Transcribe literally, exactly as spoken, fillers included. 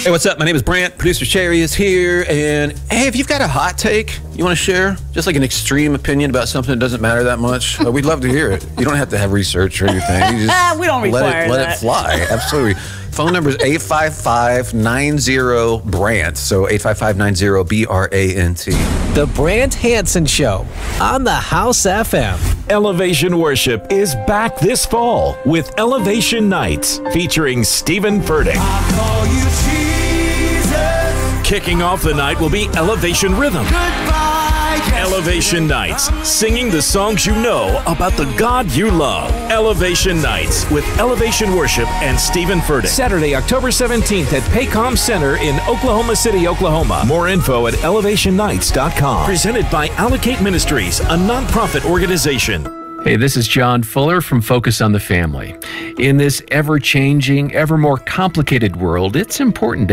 Hey, what's up? My name is Brant. Producer Sherry is here. And hey, if you've got a hot take you want to share, just like an extreme opinion about something that doesn't matter that much, uh, we'd love to hear it. You don't have to have research or anything. You just we don't require let it, let that. it fly. Absolutely. Phone number is eight five five, nine zero, B R A N T. So eight five five, nine zero, B R A N T. The Brant Hansen Show on the House F M. Elevation Worship is back this fall with Elevation Nights featuring Stephen Furtick. Kicking off the night will be Elevation Rhythm. Goodbye, Elevation Nights, singing the songs you know about the God you love. Elevation Nights with Elevation Worship and Stephen Furtick. Saturday, October seventeenth at Paycom Center in Oklahoma City, Oklahoma. More info at elevation nights dot com. Presented by Allocate Ministries, a nonprofit organization. Hey, this is John Fuller from Focus on the Family. In this ever-changing, ever more complicated world, it's important to